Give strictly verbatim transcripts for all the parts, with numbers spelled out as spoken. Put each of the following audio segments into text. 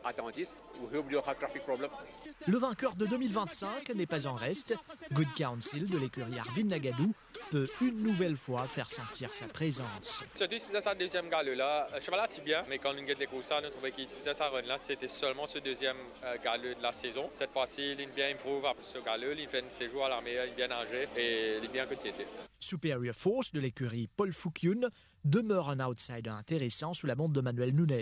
attendist. We hope you have traffic problem. Le vainqueur de deux mille vingt-cinq n'est pas en reste. Good Counsel de l'écurie Arvin Nagadou peut une nouvelle fois faire sentir sa présence. Surtout, il faisait sa deuxième galop-là. Le cheval a bien, mais quand on a découvert ça, on a trouvé qu'il faisait sa run-là. C'était seulement ce deuxième euh, galop de la saison. Cette fois-ci, il est bien improve après ce galop. Il fait ses jours à l'armée, il est bien âgé et il est bien côté. Superior Force de l'écurie Paul Foukyun demeure un outsider intéressant sous la montre de Manuel Nunes.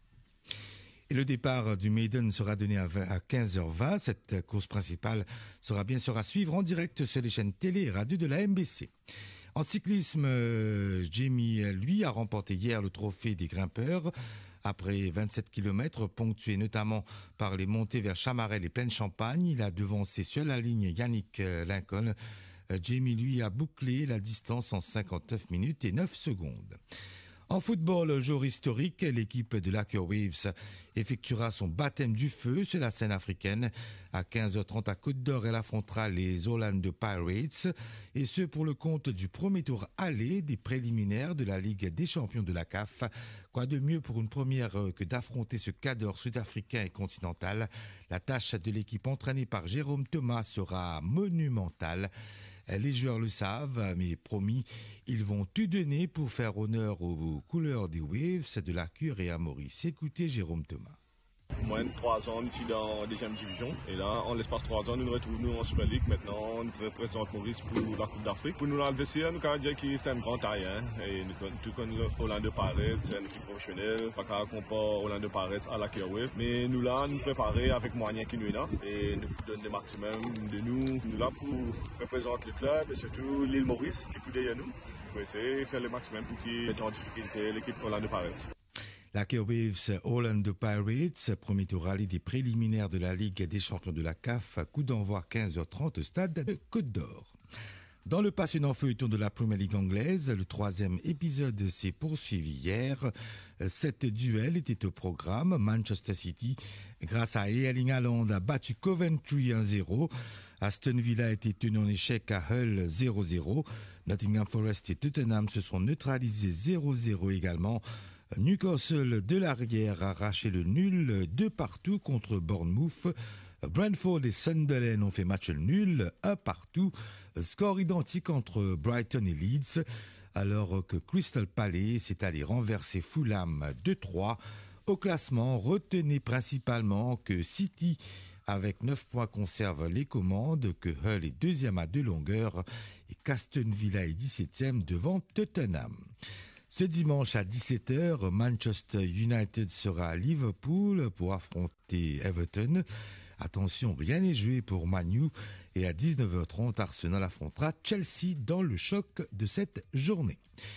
Et le départ du Maiden sera donné à quinze heures vingt. Cette course principale sera bien sûr à suivre en direct sur les chaînes télé et radio de la M B C. En cyclisme, euh, Jamie, lui, a remporté hier le trophée des grimpeurs. Après vingt-sept kilomètres, ponctués notamment par les montées vers Chamarel et Plaine-Champagne, il a devancé sur la ligne Yannick Lincoln. Euh, Jamie, lui, a bouclé la distance en cinquante-neuf minutes et neuf secondes. En football, jour historique, l'équipe de l'Aker Waves effectuera son baptême du feu sur la scène africaine. À quinze heures trente à Côte d'Or, elle affrontera les Orlando Pirates, et ce pour le compte du premier tour aller des préliminaires de la Ligue des champions de la C A F. Quoi de mieux pour une première que d'affronter ce cadre sud-africain et continental. La tâche de l'équipe entraînée par Jérôme Thomas sera monumentale. Les joueurs le savent, mais promis, ils vont tout donner pour faire honneur aux couleurs des Waves de la Cure et à Maurice. Écoutez Jérôme Thomas. Moins de trois ans, nous sommes en deuxième division. Et là, en l'espace de trois ans, nous nous retrouvons en Super League. Maintenant, nous représentons Maurice pour la Coupe d'Afrique. Pour nous l'adversaire, nous avons dit que c'est un grand taille. Hein. Et nous, tout comme Orlando Pirates, c'est une équipe professionnelle. Pas qu'à comparer Orlando Pirates à la Wave. Mais nous là, nous préparer avec moyens qui nous là. Et nous donnons le maximum de nous. Nous là pour représenter le club et surtout l'île Maurice qui peut derrière nous. Pour essayer de faire le maximum pour qu'il mette en difficulté l'équipe Orlando Pirates. La Waves Orlando Pirates, premier tour rallye des préliminaires de la Ligue des champions de la C A F, coup d'envoi quinze heures trente au stade de Côte d'Or. Dans le passionnant feuilleton de la Premier League anglaise, le troisième épisode s'est poursuivi hier. Sept duels étaient au programme. Manchester City, grâce à Erling Haaland, a battu Coventry un zéro. Aston Villa a été tenu en échec à Hull zéro zéro. Nottingham Forest et Tottenham se sont neutralisés zéro zéro également. Newcastle de l'arrière a arraché le nul de partout contre Bournemouth. Brentford et Sunderland ont fait match nul, un partout. Score identique entre Brighton et Leeds, alors que Crystal Palace est allé renverser Fulham deux trois. Au classement, retenez principalement que City, avec neuf points, conserve les commandes, que Hull est deuxième à deux longueurs et qu'Aston Villa est dix-septième devant Tottenham. Ce dimanche à dix-sept heures, Manchester United sera à Liverpool pour affronter Everton. Attention, rien n'est joué pour Man U. Et à dix-neuf heures trente, Arsenal affrontera Chelsea dans le choc de cette journée.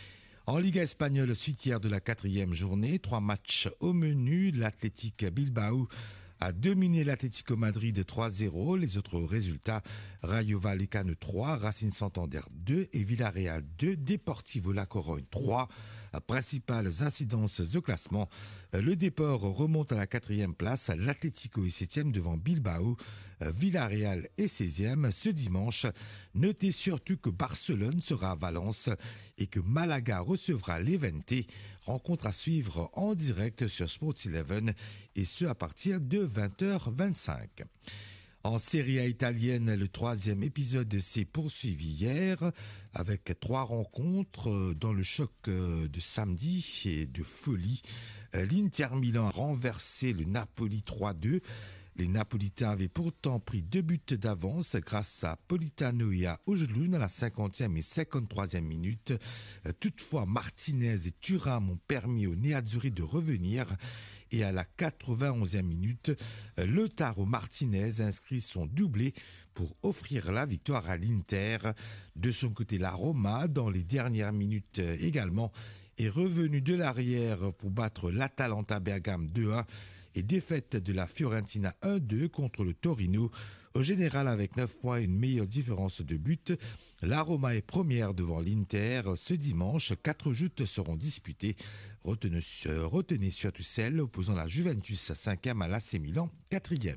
En Liga espagnole, suite hier de la quatrième journée, trois matchs au menu. L'Athletic Bilbao a dominé l'Atlético Madrid trois zéro. Les autres résultats, Rayo Vallecano trois, Racing Santander deux et Villarreal deux, Deportivo La Corogne trois. Principales incidences au classement, le Déport remonte à la quatrième place, l'Atlético est septième devant Bilbao, Villarreal est seizième ce dimanche. Notez surtout que Barcelone sera à Valence et que Malaga recevra Levante. Rencontre à suivre en direct sur Sports eleven et ce à partir de vingt heures vingt-cinq. En Serie A italienne, le troisième épisode s'est poursuivi hier avec trois rencontres dans le choc de samedi et de folie. L'Inter Milan a renversé le Napoli trois deux. Les Napolitains avaient pourtant pris deux buts d'avance grâce à Politano et à Ojlund à la cinquantième et cinquante-troisième minute. Toutefois, Martinez et Thuram ont permis aux Nerazzurri de revenir. Et à la quatre-vingt-onzième minute, Lautaro Martinez inscrit son doublé pour offrir la victoire à l'Inter. De son côté, la Roma, dans les dernières minutes également, est revenue de l'arrière pour battre l'Atalanta Bergame deux un et défaite de la Fiorentina un deux contre le Torino. Au général, avec neuf points et une meilleure différence de but, la Roma est première devant l'Inter. Ce dimanche, quatre joutes seront disputées. Retenez, retenez surtout celle opposant la Juventus cinquième à l'A C Milan quatrième.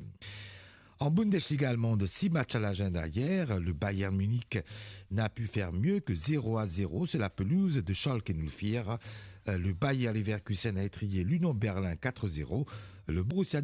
En Bundesliga allemande, six matchs à l'agenda hier. Le Bayern Munich n'a pu faire mieux que zéro à zéro sur la pelouse de Schalke null vier. Le Bayer Leverkusen a étrillé l'Union Berlin quatre zéro. Le Borussia